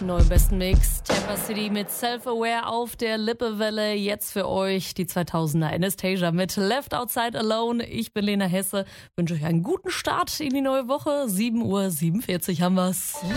neuen besten Mix. Tampa City mit Self-Aware auf der Lippewelle. Jetzt für euch die 2000er Anastasia mit Left Outside Alone. Ich bin Lena Hesse. Wünsche euch einen guten Start in die neue Woche. 7:47 Uhr haben wir's.